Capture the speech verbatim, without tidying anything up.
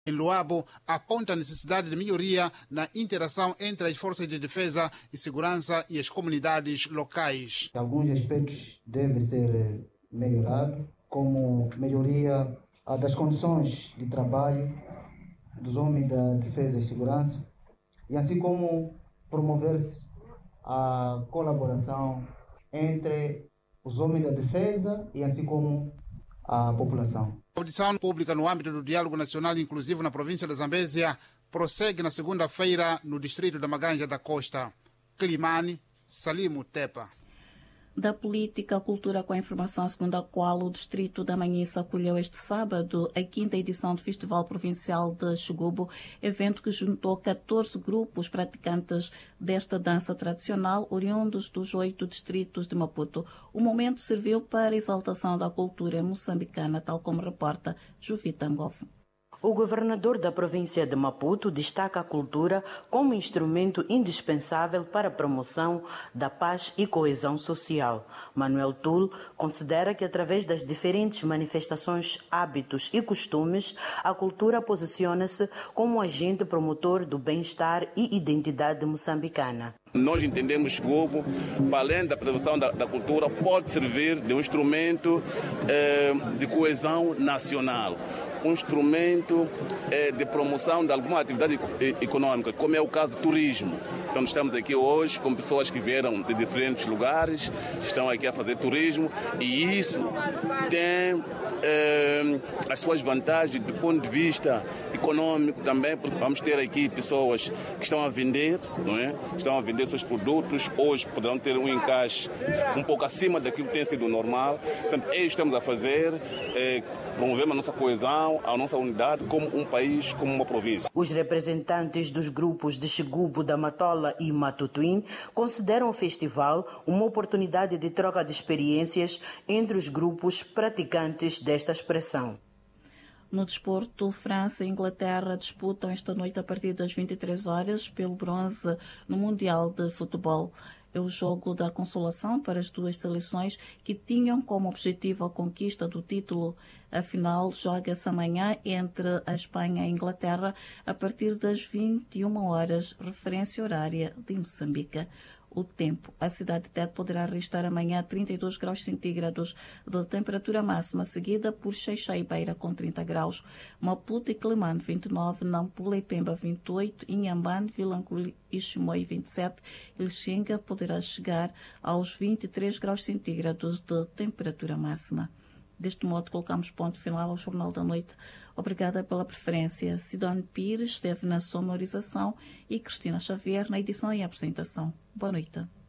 Em Luabo, aponta a necessidade de melhoria na interação entre as forças de defesa e segurança e as comunidades locais. Alguns aspectos devem ser melhorados, como melhoria das condições de trabalho dos homens da defesa e segurança, e assim como promover-se a colaboração entre os homens da defesa e assim como a população. A audição pública no âmbito do Diálogo Nacional Inclusivo na província da Zambésia prossegue na segunda-feira no distrito da Maganja da Costa. Quilimane, Salimo Tepa. Da política à cultura com a informação segundo a qual o distrito da Manhissa acolheu este sábado a quinta edição do Festival Provincial de Xigubo, evento que juntou catorze grupos praticantes desta dança tradicional oriundos dos oito distritos de Maputo. O momento serviu para a exaltação da cultura moçambicana, tal como reporta Juvita Ngovo. O governador da província de Maputo destaca a cultura como instrumento indispensável para a promoção da paz e coesão social. Manuel Tul considera que, através das diferentes manifestações, hábitos e costumes, a cultura posiciona-se como um agente promotor do bem-estar e identidade moçambicana. Nós entendemos que o Xigubo, para além da preservação da, da cultura, pode servir de um instrumento eh, de coesão nacional, um instrumento eh, de promoção de alguma atividade econômica, como é o caso do turismo. Então, estamos aqui hoje com pessoas que vieram de diferentes lugares, estão aqui a fazer turismo, e isso tem eh, as suas vantagens do ponto de vista econômico também, porque vamos ter aqui pessoas que estão a vender, não é? Estão a vender seus produtos, hoje poderão ter um encaixe um pouco acima daquilo que tem sido normal. Portanto, é isso que estamos a fazer, é, promovemos a nossa coesão, a nossa unidade como um país, como uma província. Os representantes dos grupos de Xigubo, da Matola e Matutuim consideram o festival uma oportunidade de troca de experiências entre os grupos praticantes desta expressão. No desporto, França e Inglaterra disputam esta noite a partir das vinte e três horas pelo bronze no Mundial de Futebol. É o jogo da consolação para as duas seleções que tinham como objetivo a conquista do título. A final joga-se amanhã entre a Espanha e a Inglaterra a partir das vinte e uma horas, referência horária de Moçambique. O tempo. A cidade de Tete poderá registrar amanhã trinta e dois graus centígrados de temperatura máxima, seguida por Xai-Xai e Beira com trinta graus, Maputo e Quelimane vinte e nove, Nampula e Pemba vinte e oito, Inhambane, Vilanculo e Chimoio vinte e sete, e Lixinga poderá chegar aos vinte e três graus centígrados de temperatura máxima. Deste modo, colocamos ponto final ao Jornal da Noite. Obrigada pela preferência. Sidone Pires esteve na sonorização e Cristina Xavier na edição e apresentação. Boa noite.